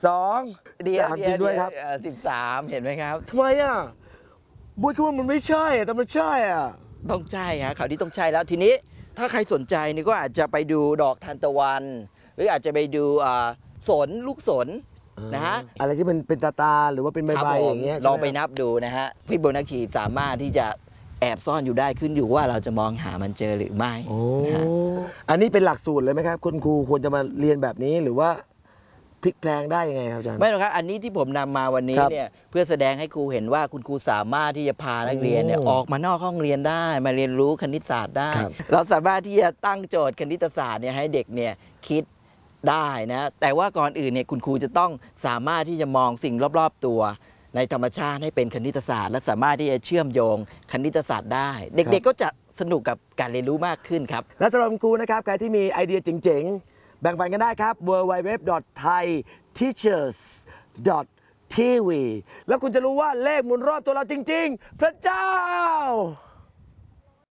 12 เดียวจริงด้วยครับ 13เห็นไหมครับทำไมอ่ะบุ้ยคิดว่ามันไม่ใช่แต่มันใช่อ่ะต้องใช่ฮะคราวนี้ต้องใช่แล้วทีนี้ถ้าใครสนใจนี่ก็อาจจะไปดูดอกทานตะวัน หรืออาจจะไปดูสนลูกสนนะฮะอะไรที่มันเป็นตาหรือว่าเป็นใบครับๆผมอย่างเงี้ยลองไปใช่หมนับดูนะฮะพี่โบนักขีสามารถที่จะแอบซ่อนอยู่ได้ขึ้นอยู่ว่าเราจะมองหามันเจอหรือไม่โอ้นะฮะอันนี้เป็นหลักสูตรเลยไหมครับคุณครูควรจะมาเรียนแบบนี้หรือว่าพลิกแพลงได้ยังไงครับอาจารย์ไม่หรอกครับอันนี้ที่ผมนำมาวันนี้ครับเนี่ยเพื่อแสดงให้ครูเห็นว่าคุณครูสามารถที่จะพานักเรียนเนี่ยโอ้ออกมานอกห้องเรียนได้มาเรียนรู้คณิตศาสตร์ได้ครับเราสามารถที่จะตั้งโจทย์คณิตศาสตร์เนี่ยให้เด็กเนี่ยคิดได้นะแต่ว่าก่อนอื่นเนี่ยคุณครูจะต้องสามารถที่จะมองสิ่งรอบๆตัว ในธรรมชาติให้เป็นคณิตศาสตร์ และสามารถที่จะเชื่อมโยงคณิตศาสตร์ได้ เด็กๆก็จะสนุกกับการเรียนรู้มากขึ้นครับและสำหรับคุณครูนะครับใครที่มีไอเดียเจ๋งๆ แบ่งปันกันได้ครับ www.thaiteachers.tv แล้วคุณจะรู้ว่าเลขหมุนรอบตัวเราจริงๆ พระเจ้า